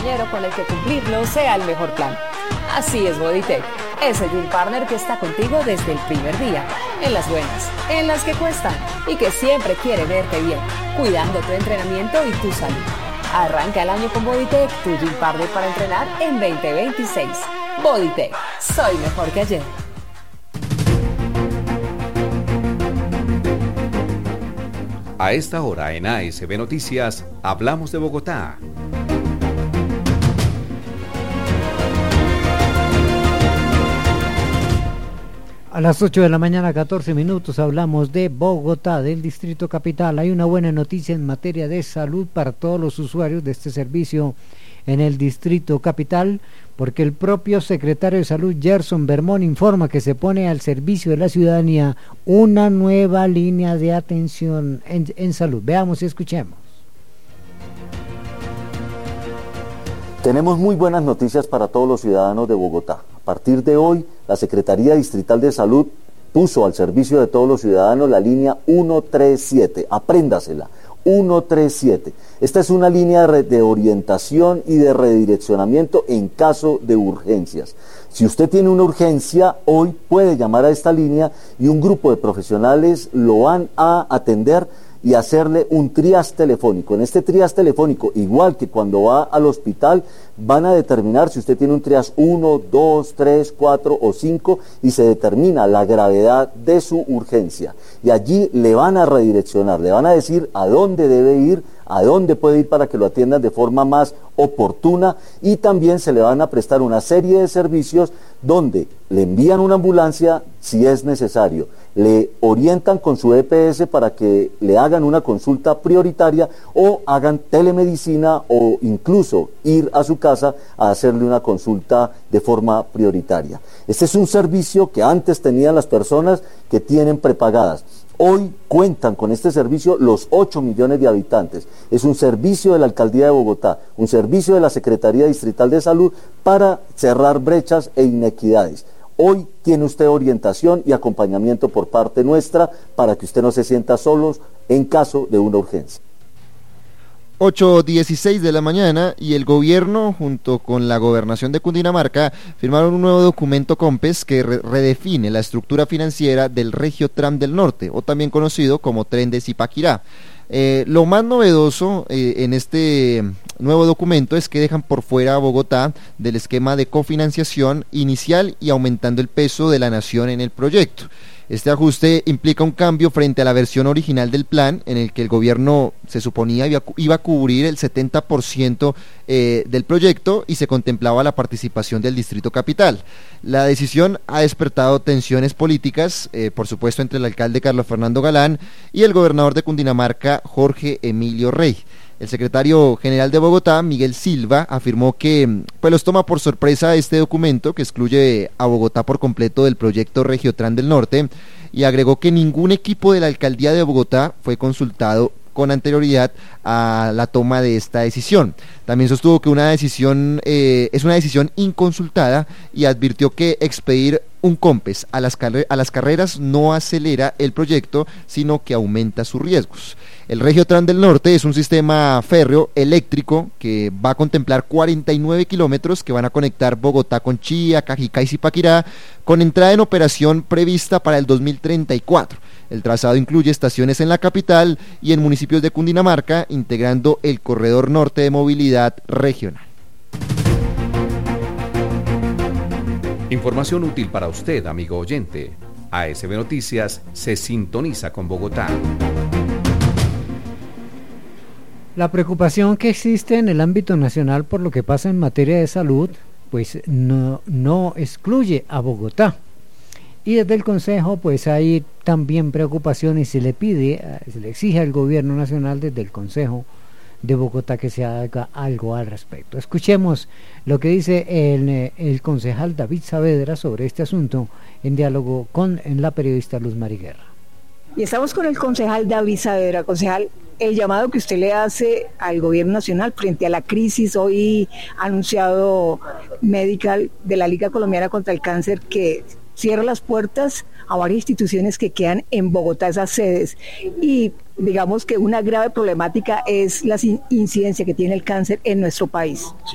con el que cumplirlo sea el mejor plan. Así es Bodytech, ese gym partner que está contigo desde el primer día, en las buenas, en las que cuestan y que siempre quiere verte bien, cuidando tu entrenamiento y tu salud. Arranca el año con Bodytech, tu gym partner para entrenar en 2026. Bodytech, soy mejor que ayer. A esta hora en ASB Noticias, hablamos de Bogotá. A las 8 de la mañana, 14 minutos, hablamos de Bogotá, del Distrito Capital. Hay una buena noticia en materia de salud para todos los usuarios de este servicio en el Distrito Capital, porque el propio secretario de Salud, Gerson Bermón, informa que se pone al servicio de la ciudadanía una nueva línea de atención en salud. Veamos y escuchemos. Tenemos muy buenas noticias para todos los ciudadanos de Bogotá. A partir de hoy, la Secretaría Distrital de Salud puso al servicio de todos los ciudadanos la línea 137. Apréndasela, 137. Esta es una línea de orientación y de redireccionamiento en caso de urgencias. Si usted tiene una urgencia, hoy puede llamar a esta línea y un grupo de profesionales lo van a atender y hacerle un triage telefónico. En este triage telefónico, igual que cuando va al hospital, van a determinar si usted tiene un triage 1, 2, 3, 4 o 5 y se determina la gravedad de su urgencia. Y allí le van a redireccionar, le van a decir a dónde debe ir, a dónde puede ir para que lo atiendan de forma más oportuna, y también se le van a prestar una serie de servicios donde le envían una ambulancia si es necesario, le orientan con su EPS para que le hagan una consulta prioritaria o hagan telemedicina o incluso ir a su casa a hacerle una consulta de forma prioritaria. Este es un servicio que antes tenían las personas que tienen prepagadas. Hoy cuentan con este servicio los 8 millones de habitantes. Es un servicio de la Alcaldía de Bogotá, un servicio de la Secretaría Distrital de Salud para cerrar brechas e inequidades. Hoy tiene usted orientación y acompañamiento por parte nuestra para que usted no se sienta solo en caso de una urgencia. 8:16 de la mañana y el gobierno junto con la gobernación de Cundinamarca firmaron un nuevo documento COMPES que redefine la estructura financiera del Regiotram del Norte, o también conocido como Tren de Zipaquirá. Lo más novedoso en este nuevo documento es que dejan por fuera a Bogotá del esquema de cofinanciación inicial y aumentando el peso de la nación en el proyecto. Este ajuste implica un cambio frente a la versión original del plan, en el que el gobierno se suponía iba a cubrir el 70% del proyecto y se contemplaba la participación del Distrito Capital. La decisión ha despertado tensiones políticas, por supuesto entre el alcalde Carlos Fernando Galán y el gobernador de Cundinamarca, Jorge Emilio Rey. El secretario general de Bogotá, Miguel Silva, afirmó que los toma por sorpresa este documento que excluye a Bogotá por completo del proyecto Regiotram del Norte, y agregó que ningún equipo de la alcaldía de Bogotá fue consultado con anterioridad a la toma de esta decisión. También sostuvo que es una decisión inconsultada y advirtió que expedir un COMPES a las carreras no acelera el proyecto, sino que aumenta sus riesgos. El Regiotram del Norte es un sistema férreo eléctrico que va a contemplar 49 kilómetros que van a conectar Bogotá con Chía, Cajicá y Zipaquirá, con entrada en operación prevista para el 2034. El trazado incluye estaciones en la capital y en municipios de Cundinamarca, integrando el Corredor Norte de Movilidad Regional. Información útil para usted, amigo oyente. ASB Noticias se sintoniza con Bogotá. La preocupación que existe en el ámbito nacional por lo que pasa en materia de salud, pues no excluye a Bogotá. Y desde el Consejo pues hay también preocupación y se le exige al gobierno nacional desde el Consejo de Bogotá que se haga algo al respecto. Escuchemos lo que dice el concejal David Saavedra sobre este asunto en diálogo con la periodista Luz Mariguerra. Y estamos con el concejal David Saavedra. Concejal, el llamado que usted le hace al gobierno nacional frente a la crisis hoy anunciado Medical de la Liga Colombiana contra el Cáncer, que cierra las puertas a varias instituciones que quedan en Bogotá, esas sedes, y digamos que una grave problemática es la incidencia que tiene el cáncer en nuestro país.